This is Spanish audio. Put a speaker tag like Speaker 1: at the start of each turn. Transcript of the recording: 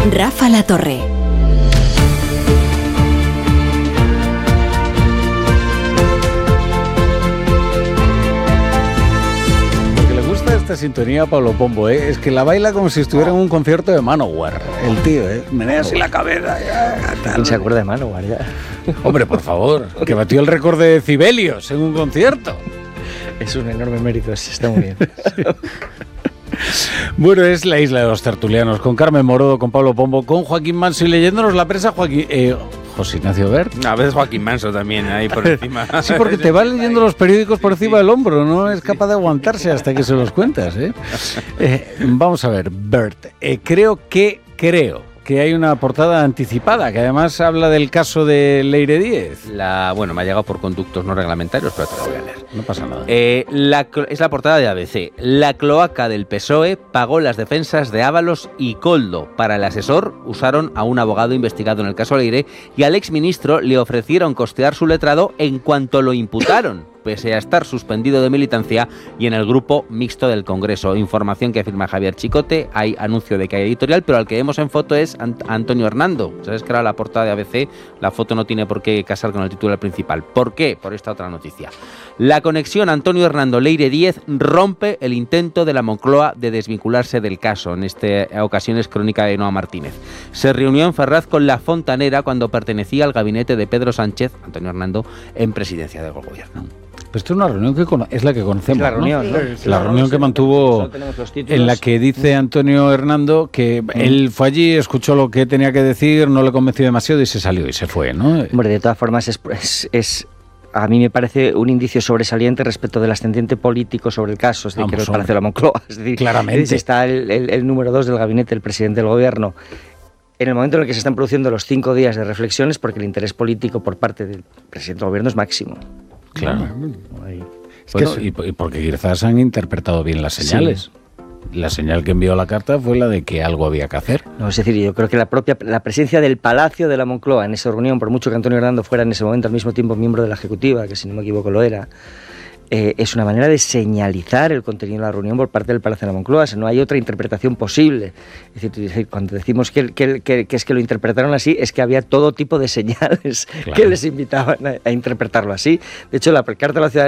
Speaker 1: Rafa La Torre.
Speaker 2: Esta sintonía Pablo Pombo, es que la baila como si estuviera en un concierto de Manowar. El tío, menea así la cabeza.
Speaker 3: ¿Quién se acuerda de Manowar ya?
Speaker 2: Hombre, por favor, que batió el récord de decibelios en un concierto.
Speaker 3: Es un enorme mérito, está muy bien.
Speaker 2: Bueno, es la isla de los tertulianos, con Carmen Morodo, con Pablo Pombo, con Joaquín Manso y leyéndonos la prensa, José Ignacio Bert.
Speaker 4: A veces Joaquín Manso también, ahí por encima.
Speaker 2: Sí, porque te va leyendo los periódicos por encima del hombro, no es capaz de aguantarse hasta que se los cuentas. Vamos a ver, Bert, creo que hay una portada anticipada, que además habla del caso de Leire Díez.
Speaker 4: Bueno, me ha llegado por conductos no reglamentarios, pero te la voy a leer.
Speaker 2: No pasa nada.
Speaker 4: Es la portada de ABC. La cloaca del PSOE pagó las defensas de Ábalos y Koldo. Para el asesor usaron a un abogado investigado en el caso Leire y al exministro le ofrecieron costear su letrado en cuanto lo imputaron, pese a estar suspendido de militancia y en el grupo mixto del Congreso. Información que afirma Javier Chicote. Hay anuncio de que hay editorial, pero al que vemos en foto es Antonio Hernando. ¿Sabes que era la portada de ABC? La foto no tiene por qué casar con el titular principal. ¿Por qué? Por esta otra noticia. La conexión Antonio Hernando-Leire Díez rompe el intento de la Moncloa de desvincularse del caso. En esta ocasión es crónica de Noa Martínez. Se reunió en Ferraz con la Fontanera cuando pertenecía al gabinete de Pedro Sánchez, Antonio Hernando, en presidencia del gobierno.
Speaker 2: Pues esto es una reunión que es la que conocemos,
Speaker 3: la reunión,
Speaker 2: ¿no?
Speaker 3: Sí.
Speaker 2: La reunión que mantuvo, en la que dice Antonio Hernando que él fue allí, escuchó lo que tenía que decir, no le convenció demasiado y se salió y se fue, ¿no?
Speaker 3: Hombre, de todas formas es a mí me parece un indicio sobresaliente respecto del ascendiente político sobre el caso, es decir, que no es Palacio de la Moncloa. Es decir,
Speaker 2: claramente
Speaker 3: está el número 2 del gabinete del presidente del gobierno. En el momento en el que se están produciendo los 5 días de reflexiones, porque el interés político por parte del presidente del gobierno es máximo.
Speaker 2: Claro. Y porque quizás han interpretado bien las señales. Sí. La señal que envió la carta fue la de que algo había que hacer.
Speaker 3: No, es decir, yo creo que la presencia del Palacio de la Moncloa en esa reunión, por mucho que Antonio Hernando fuera en ese momento al mismo tiempo miembro de la Ejecutiva, que si no me equivoco lo era, es una manera de señalizar el contenido de la reunión por parte del Palacio de la Moncloa. O sea, no hay otra interpretación posible. Es decir, cuando decimos que es que lo interpretaron así, es que había todo tipo de señales que les invitaban a interpretarlo así. De hecho, la carta de la ciudad